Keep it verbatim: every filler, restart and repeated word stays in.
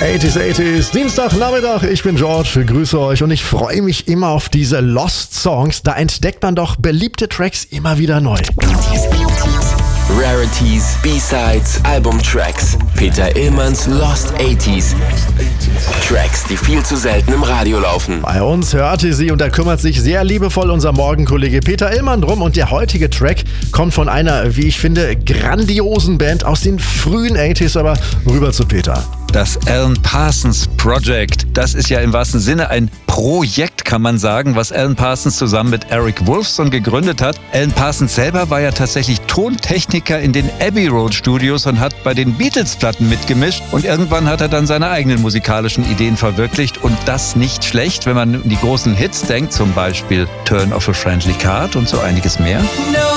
achtziger, achtziger, Dienstagnachmittag, ich bin George, grüße euch und ich freue mich immer auf diese Lost Songs. Da entdeckt man doch beliebte Tracks immer wieder neu. Rarities, B-Sides, Albumtracks. Peter Illmanns Lost achtziger. Tracks, die viel zu selten im Radio laufen. Bei uns hört ihr sie und da kümmert sich sehr liebevoll unser Morgenkollege Peter Illmann drum. Und der heutige Track kommt von einer, wie ich finde, grandiosen Band aus den frühen achtziger. Aber rüber zu Peter. Das Alan Parsons Project, das ist ja im wahrsten Sinne ein Projekt, kann man sagen, was Alan Parsons zusammen mit Eric Woolfson gegründet hat. Alan Parsons selber war ja tatsächlich Tontechniker in den Abbey Road Studios und hat bei den Beatles-Platten mitgemischt. Und irgendwann hat er dann seine eigenen musikalischen Ideen verwirklicht. Und das nicht schlecht, wenn man an die großen Hits denkt, zum Beispiel Turn of a Friendly Card und so einiges mehr. No.